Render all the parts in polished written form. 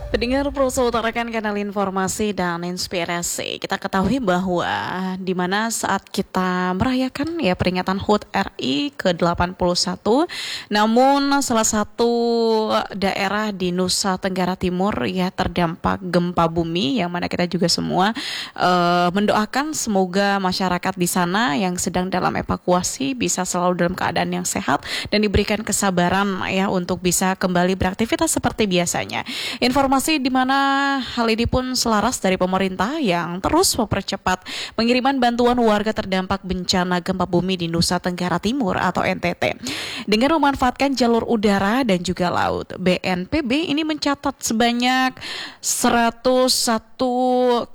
Pendengar Pulsa utarakan kanal informasi dan inspirasi. Kita ketahui bahwa di mana saat kita merayakan peringatan HUT RI ke-81, namun salah satu daerah di Nusa Tenggara Timur terdampak gempa bumi, yang mana kita juga semua mendoakan semoga masyarakat di sana yang sedang dalam evakuasi bisa selalu dalam keadaan yang sehat dan diberikan kesabaran untuk bisa kembali beraktivitas seperti biasanya. Informasi di mana hal ini pun selaras dari pemerintah yang terus mempercepat pengiriman bantuan warga terdampak bencana gempa bumi di Nusa Tenggara Timur atau NTT dengan memanfaatkan jalur udara dan juga laut. BNPB ini mencatat sebanyak 101,494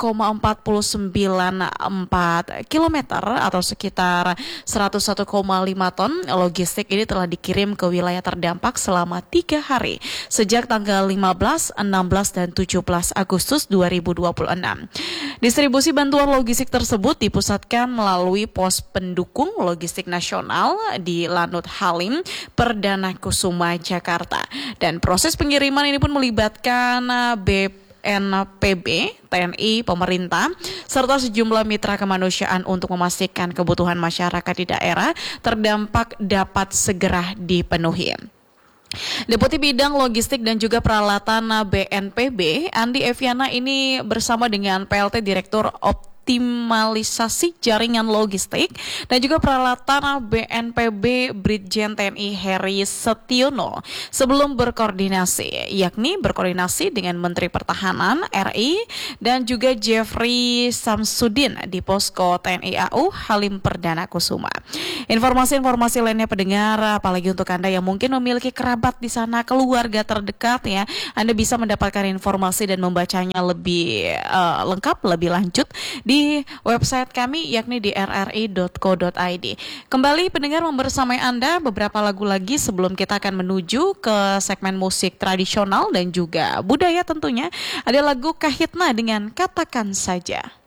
km atau sekitar 101,5 ton logistik ini telah dikirim ke wilayah terdampak selama 3 hari sejak tanggal 15, 16 dan 17 Agustus 2026. Distribusi bantuan logistik tersebut dipusatkan melalui pos pendukung logistik nasional di Lanut Halim, Perdana Kusuma, Jakarta. Dan proses pengiriman ini pun melibatkan BNPB, TNI, pemerintah, serta sejumlah mitra kemanusiaan untuk memastikan kebutuhan masyarakat di daerah terdampak dapat segera dipenuhi. Deputi Bidang Logistik dan juga Peralatan BNPB, Andi Eviana ini bersama dengan PLT Direktur Optimalisasi Jaringan Logistik dan juga Peralatan BNPB Brigjen TNI Heri Setiono sebelum berkoordinasi dengan Menteri Pertahanan RI dan juga Jeffrey Samsudin di Posko TNI AU Halim Perdana Kusuma. Informasi-informasi lainnya pendengar, apalagi untuk Anda yang mungkin memiliki kerabat di sana, keluarga terdekat Anda bisa mendapatkan informasi dan membacanya lebih lengkap, lebih lanjut di website kami yakni di rri.co.id. Kembali pendengar membersamai Anda beberapa lagu lagi sebelum kita akan menuju ke segmen musik tradisional dan juga budaya tentunya. Ada lagu Kahitna dengan Katakan Saja.